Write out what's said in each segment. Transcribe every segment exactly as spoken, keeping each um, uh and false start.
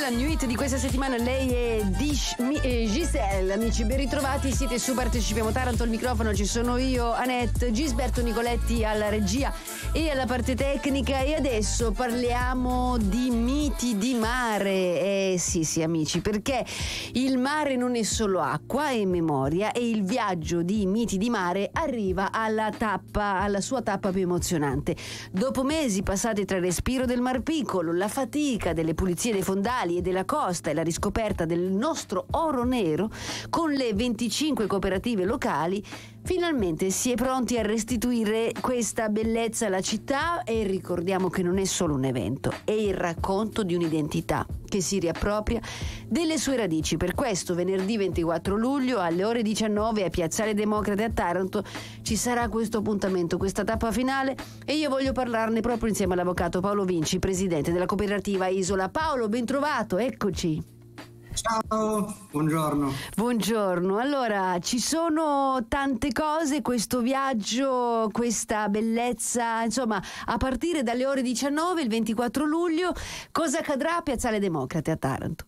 la new hit di questa settimana. Lei è Dish, mi, eh, Giselle. Amici, ben ritrovati, siete su Partecipiamo Taranto. Al microfono ci sono io, Annette, Gisberto Nicoletti alla regia e alla parte tecnica. E adesso parliamo di miti di mare. Eh sì sì amici, perché il mare non è solo acqua e memoria, e il viaggio di miti di mare arriva alla tappa, alla sua tappa più emozionante. Dopo mesi passati tra il respiro del Mar Piccolo, la fatica delle pulizie dei fondali e della costa e la riscoperta del nostro oro nero, con le venticinque cooperative locali finalmente si è pronti a restituire questa bellezza alla città. E ricordiamo che non è solo un evento, è il racconto di un'identità che si riappropria delle sue radici. Per questo venerdì ventiquattro luglio alle ore diciannove a Piazzale Democrate a Taranto ci sarà questo appuntamento, questa tappa finale, e io voglio parlarne proprio insieme all'avvocato Paolo Vinci, presidente della cooperativa Isola. Paolo, ben trovato, eccoci. Ciao, buongiorno. Buongiorno. Allora, ci sono tante cose, questo viaggio, questa bellezza, insomma, a partire dalle ore diciannove il ventiquattro luglio, cosa accadrà a Piazzale Democrate a Taranto?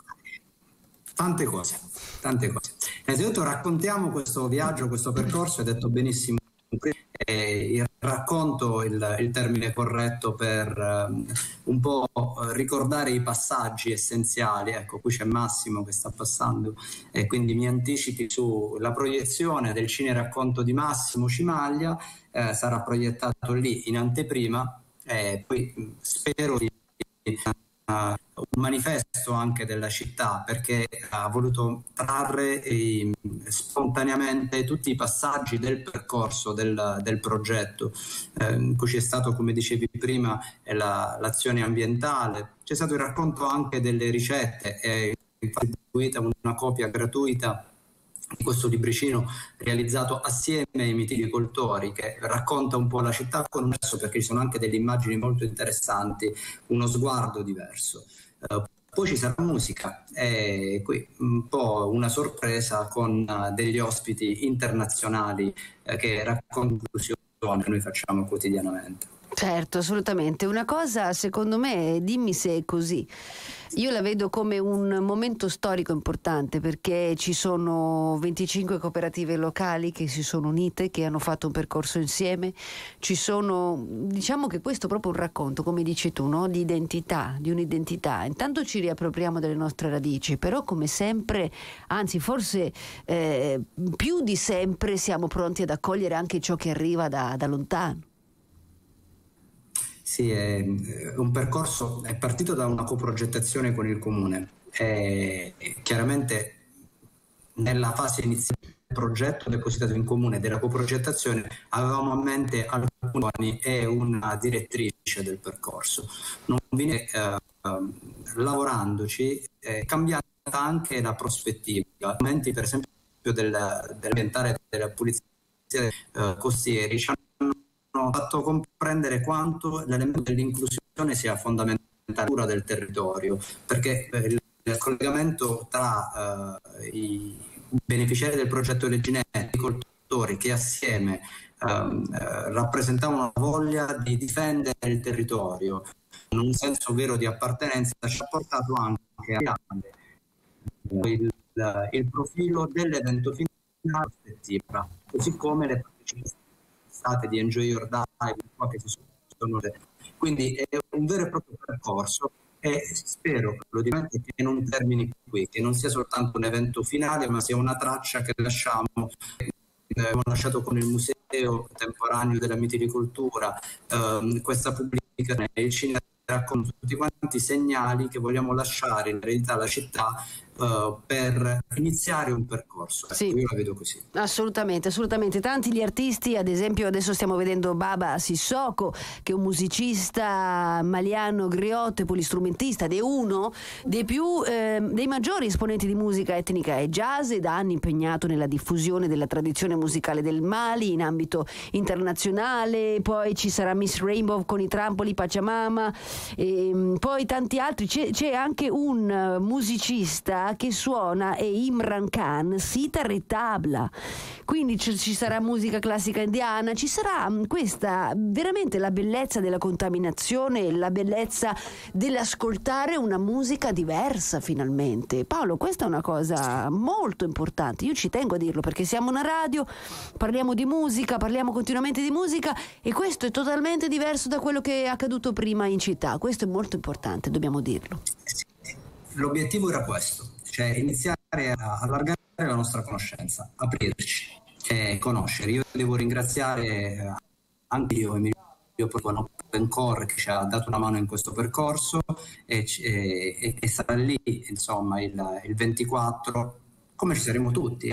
Tante cose, tante cose. Innanzitutto raccontiamo questo viaggio, questo percorso, hai detto benissimo. Eh, il racconto, il, il termine corretto per um, un po' ricordare i passaggi essenziali. Ecco, qui c'è Massimo che sta passando e quindi mi anticipi sulla proiezione del cineracconto di Massimo Cimaglia. Eh, sarà proiettato lì in anteprima e poi spero di Uh, un manifesto anche della città, perché ha voluto trarre eh, spontaneamente tutti i passaggi del percorso del, del progetto, eh, in cui c'è stato, come dicevi prima, la, l'azione ambientale, c'è stato il racconto anche delle ricette, è distribuita una copia gratuita di questo libricino realizzato assieme ai mitilicoltori, che racconta un po' la città con un verso, perché ci sono anche delle immagini molto interessanti, uno sguardo diverso. Uh, poi ci sarà musica e qui un po' una sorpresa con uh, degli ospiti internazionali uh, che raccontano l'inclusione che noi facciamo quotidianamente. Certo, assolutamente. Una cosa, secondo me, dimmi se è così, io la vedo come un momento storico importante, perché ci sono venticinque cooperative locali che si sono unite, che hanno fatto un percorso insieme. Ci sono, diciamo che questo è proprio un racconto, come dici tu, no? Di identità, di un'identità. Intanto ci riappropriamo delle nostre radici, però come sempre, anzi forse eh, più di sempre, siamo pronti ad accogliere anche ciò che arriva da, da lontano. Sì, è un percorso, è partito da una coprogettazione con il comune. E chiaramente nella fase iniziale del progetto depositato in comune della coprogettazione avevamo a mente alcuni e una direttrice del percorso. Non viene eh, lavorandoci, eh, cambiando anche la prospettiva. Momenti, per esempio, del, dell'ambientale della pulizia eh, costieri ci hanno fatto comprendere quanto l'elemento dell'inclusione sia fondamentale nella cura del territorio, perché il, il collegamento tra uh, i beneficiari del progetto Leginette e i agricoltori, che assieme uh, uh, rappresentavano la voglia di difendere il territorio in un senso vero di appartenenza, ci ha portato anche a il, il, il profilo dell'evento finale, così come le partecipazioni di Enjoy Your Dive, che si sono. Quindi è un vero e proprio percorso e spero, lo dico, che non termini qui, che non sia soltanto un evento finale, ma sia una traccia che lasciamo. Abbiamo lasciato con il Museo Temporaneo della Mitilicoltura, ehm, questa pubblicazione, il cinema, racconta tutti quanti segnali che vogliamo lasciare in eredità alla città uh, per iniziare un percorso. Ecco, sì. Io la vedo così. Assolutamente, assolutamente. Tanti gli artisti, ad esempio adesso stiamo vedendo Baba Sissoko, che è un musicista maliano griotto e polistrumentista, ed è uno dei più eh, dei maggiori esponenti di musica etnica e jazz, e da anni impegnato nella diffusione della tradizione musicale del Mali in ambito internazionale. Poi ci sarà Miss Rainbow con i trampoli, Pachamama, e poi tanti altri. C'è, c'è anche un musicista musica che suona è Imran Khan, sitar e tabla. Quindi ci, ci sarà musica classica indiana, ci sarà questa veramente la bellezza della contaminazione, la bellezza dell'ascoltare una musica diversa finalmente. Paolo, questa è una cosa molto importante, io ci tengo a dirlo perché siamo una radio, parliamo di musica, parliamo continuamente di musica e questo è totalmente diverso da quello che è accaduto prima in città. Questo è molto importante, dobbiamo dirlo. L'obiettivo era questo, cioè iniziare a allargare la nostra conoscenza, aprirci e conoscere. Io devo ringraziare anche io Emilio Open Core che ci ha dato una mano in questo percorso e, e, e sarà lì insomma il, il ventiquattro, come ci saremo tutti,